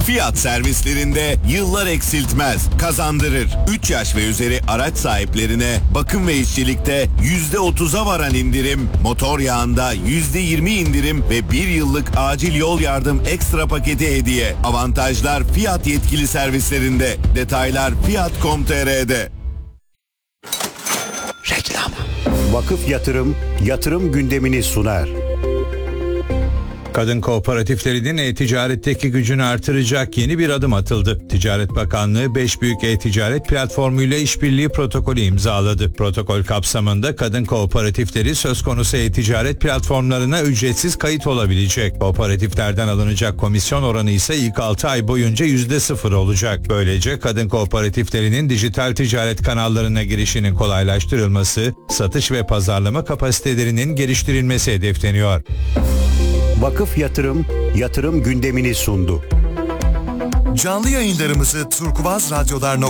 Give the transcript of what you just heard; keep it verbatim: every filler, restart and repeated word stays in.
Fiyat servislerinde yıllar eksiltmez, kazandırır. üç yaş ve üzeri araç sahiplerine bakım ve işçilikte yüzde otuza varan indirim, motor yağında yüzde yirmi indirim ve bir yıllık acil yol yardım ekstra paketi hediye. Avantajlar Fiyat yetkili servislerinde. Detaylar fiyat nokta com nokta tr'de. Reklam. Vakıf Yatırım, yatırım gündemini sunar. Kadın kooperatiflerinin e-ticaretteki gücünü artıracak yeni bir adım atıldı. Ticaret Bakanlığı beş büyük e-ticaret platformuyla işbirliği protokolü imzaladı. Protokol kapsamında kadın kooperatifleri söz konusu e-ticaret platformlarına ücretsiz kayıt olabilecek. Kooperatiflerden alınacak komisyon oranı ise ilk altı ay boyunca yüzde sıfır olacak. Böylece kadın kooperatiflerinin dijital ticaret kanallarına girişinin kolaylaştırılması, satış ve pazarlama kapasitelerinin geliştirilmesi hedefleniyor. Vakıf Yatırım, yatırım gündemini sundu. Canlı yayınlarımızı turkuazradyolar